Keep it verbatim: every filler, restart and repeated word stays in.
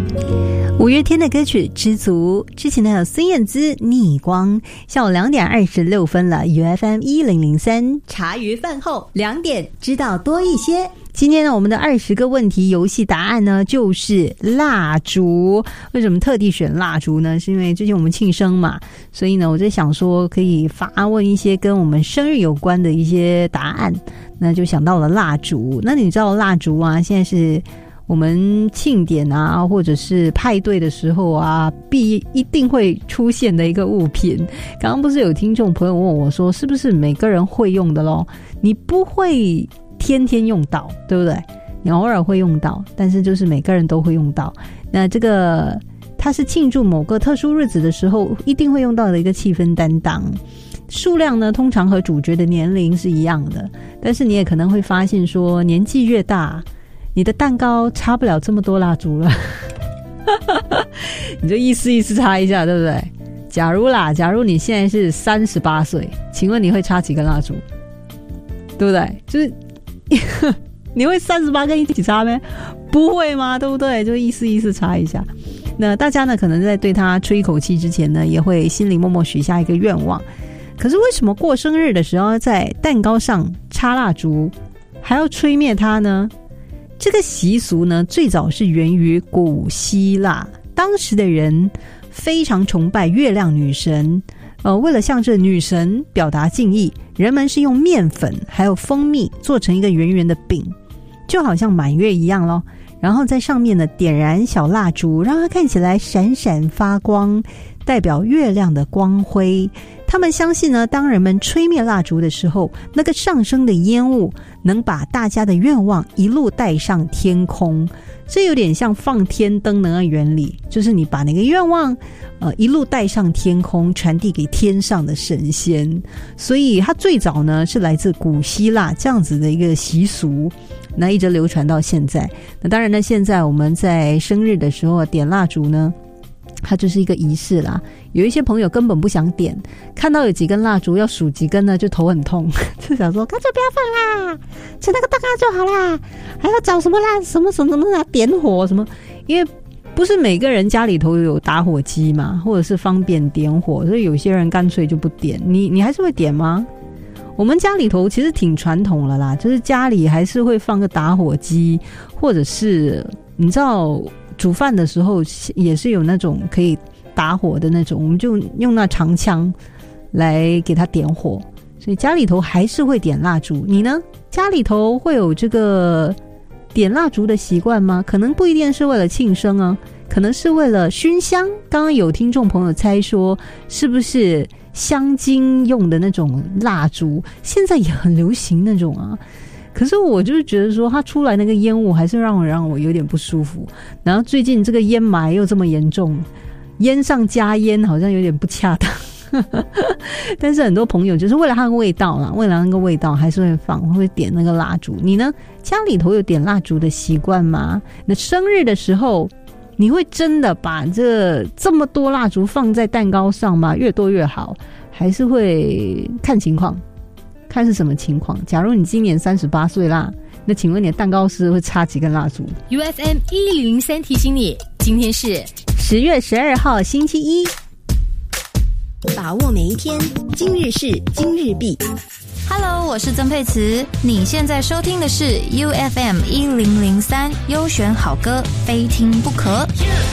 五月天的歌曲《知足》，之前呢有孙燕姿《逆光》。下午两点二十六分了 ，U F M 一零零三，茶余饭后两点知道多一些。今天呢，我们的二十个问题游戏答案呢就是蜡烛。为什么特地选蜡烛呢？是因为最近我们庆生嘛，所以呢，我在想说可以发问一些跟我们生日有关的一些答案，那就想到了蜡烛。那你知道蜡烛啊，现在是我们庆典啊，或者是派对的时候啊，必一定会出现的一个物品。刚刚不是有听众朋友问我说，是不是每个人会用的咯？你不会天天用到，对不对？你偶尔会用到，但是就是每个人都会用到。那这个它是庆祝某个特殊日子的时候一定会用到的一个气氛担当。数量呢，通常和主角的年龄是一样的，但是你也可能会发现说，年纪越大，你的蛋糕插不了这么多蜡烛了。你就意思意思插一下，对不对？假如啦，假如你现在是三十八岁，请问你会插几根蜡烛？对不对？就是你会三十八根一起插吗？不会吗？对不对？就意思意思插一下。那大家呢，可能在对他吹一口气之前呢，也会心里默默许下一个愿望。可是为什么过生日的时候在蛋糕上插蜡烛还要吹灭它呢？这个习俗呢，最早是源于古希腊，当时的人非常崇拜月亮女神，呃，为了向着女神表达敬意，人们是用面粉还有蜂蜜做成一个圆圆的饼，就好像满月一样咯。然后在上面呢点燃小蜡烛，让它看起来闪闪发光，代表月亮的光辉。他们相信呢，当人们吹灭蜡烛的时候，那个上升的烟雾能把大家的愿望一路带上天空。这有点像放天灯的原理，就是你把那个愿望呃一路带上天空，传递给天上的神仙。所以它最早呢是来自古希腊这样子的一个习俗，那一直流传到现在。那当然呢，现在我们在生日的时候点蜡烛呢，它就是一个仪式啦。有一些朋友根本不想点，看到有几根蜡烛要数几根呢，就头很痛，就想说干脆不要放啦，吃那个蛋糕就好啦，还要找什么啦，什么什么什么点火什么，因为不是每个人家里头有打火机嘛，或者是方便点火，所以有些人干脆就不点。你你还是会点吗？我们家里头其实挺传统了啦，就是家里还是会放个打火机，或者是你知道煮饭的时候也是有那种可以打火的那种，我们就用那长枪来给它点火，所以家里头还是会点蜡烛。你呢？家里头会有这个点蜡烛的习惯吗？可能不一定是为了庆生啊，可能是为了熏香。刚刚有听众朋友猜说是不是香精用的那种蜡烛，现在也很流行那种啊。可是我就是觉得说它出来那个烟雾还是让我让我有点不舒服，然后最近这个烟霾又这么严重，烟上加烟好像有点不恰当。但是很多朋友就是为了它的味道啦，为了那个味道还是会放，会点那个蜡烛。你呢？家里头有点蜡烛的习惯吗？那生日的时候你会真的把这这么多蜡烛放在蛋糕上吗？越多越好，还是会看情况，看是什么情况。假如你今年三十八岁啦，那请问你的蛋糕师会插几根蜡烛？ U F M 一零零三提醒你，今天是十月十二号星期一， 把握每一天，今日事今日毕。 Hello， 我是曾沛慈，你现在收听的是 U F M 一零零三优选好歌，非听不可。